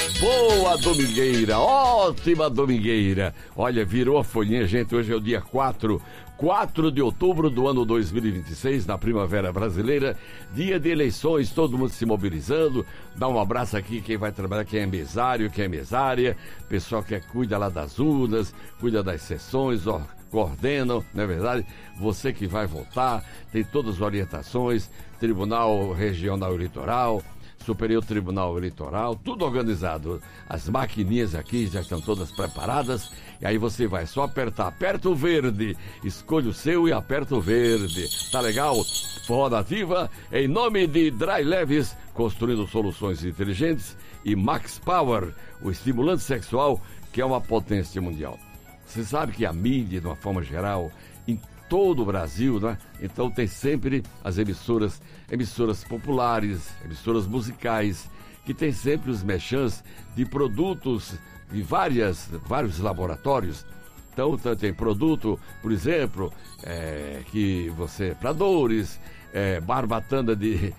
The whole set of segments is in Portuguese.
Boa domingueira, ótima domingueira. Olha, virou a folhinha, gente. Hoje é o dia 4 de outubro do ano 2026, na Primavera Brasileira. Dia de eleições, todo mundo se mobilizando. Dá um abraço aqui quem vai trabalhar, quem é mesário, quem é mesária. Pessoal que cuida lá das urnas, cuida das sessões, ó, coordenam, não é verdade? Você que vai votar, tem todas as orientações, Tribunal Regional Eleitoral, Superior Tribunal Eleitoral, tudo organizado. As maquininhas aqui já estão todas preparadas. E aí você vai só aperta o verde, escolha o seu e aperta o verde. Tá legal? Forró Nativa, em nome de Dry Leves, construindo soluções inteligentes, e Max Power, o estimulante sexual, que é uma potência mundial. Você sabe que a mídia, de uma forma geral, em todo o Brasil, né? Então tem sempre as emissoras populares, emissoras musicais, que tem sempre os merchans de produtos de vários laboratórios. Então tem produto, por exemplo, que você, para dores, barbatana de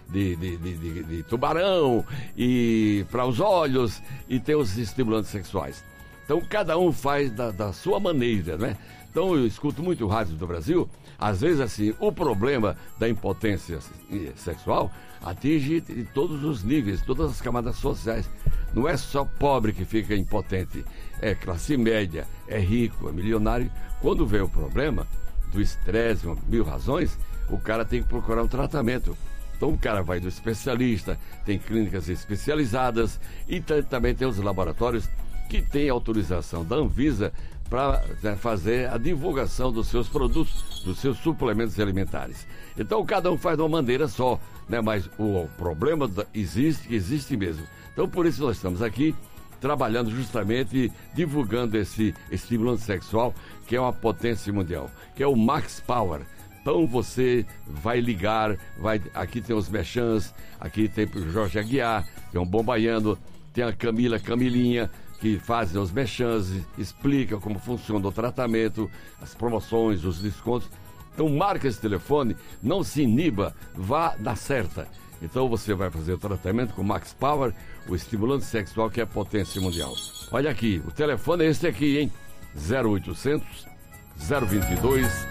tubarão, e para os olhos, e tem os estimulantes sexuais. Então cada um faz da sua maneira, né? Então eu escuto muito rádio do Brasil, às vezes assim, o problema da impotência sexual atinge em todos os níveis, todas as camadas sociais. Não é só pobre que fica impotente, é classe média, é rico, é milionário. Quando vem o problema do estresse, mil razões, o cara tem que procurar um tratamento. Então o cara vai do especialista, tem clínicas especializadas e também tem os laboratórios que têm autorização da Anvisa para fazer a divulgação dos seus produtos, dos seus suplementos alimentares. Então cada um faz de uma maneira só, né? Mas o problema existe mesmo. Então por isso nós estamos aqui trabalhando justamente, divulgando esse estimulante sexual, que é uma potência mundial, que é o Max Power. Então você vai ligar, aqui tem os merchans, aqui tem o Jorge Aguiar, que é um bom baiano, tem a Camilinha, que fazem os merchans, explicam como funciona o tratamento, as promoções, os descontos. Então marca esse telefone, não se iniba, vá na certa. Então você vai fazer o tratamento com Max Power, o estimulante sexual, que é potência mundial. Olha aqui, o telefone é esse aqui, hein? 0800 022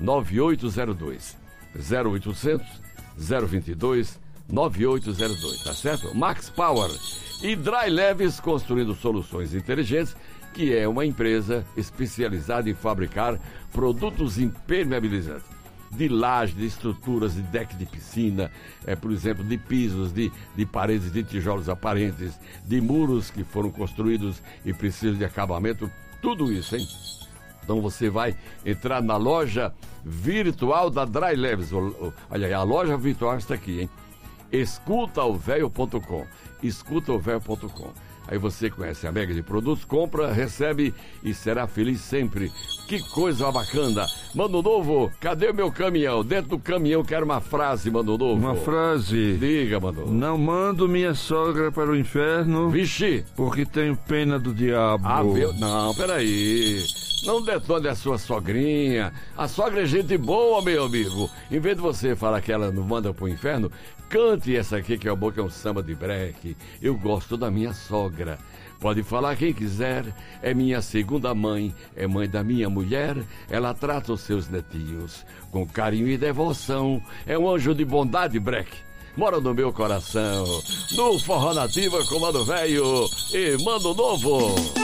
9802. 0800 022 9802, tá certo? Max Power e Dry Leves, construindo soluções inteligentes, que é uma empresa especializada em fabricar produtos impermeabilizantes, de laje, de estruturas, de deck de piscina, por exemplo, de pisos, de paredes de tijolos aparentes, de muros que foram construídos e precisam de acabamento, tudo isso, hein? Então você vai entrar na loja virtual da Dry Leves. Olha aí, a loja virtual está aqui, hein? escutaovelho.com. escutaovelho.com. Aí você conhece a mega de produtos, compra, recebe e será feliz sempre. Que coisa bacana. Mano Novo, cadê o meu caminhão? Dentro do caminhão quero uma frase, Mano Novo. Uma frase. Diga, Mano Novo. Não mando minha sogra para o inferno. Vixe. Porque tenho pena do diabo. Ah, meu... Não, peraí. Não detone a sua sogrinha. A sogra é gente boa, meu amigo. Em vez de você falar que ela não manda pro inferno, cante essa aqui, que é um samba de breque. Eu gosto da minha sogra. Pode falar quem quiser. É minha segunda mãe, é mãe da minha mulher. Ela trata os seus netinhos com carinho e devoção. É um anjo de bondade, breque. Mora no meu coração. No Forró Nativa, Comando Velho e Mano Novo.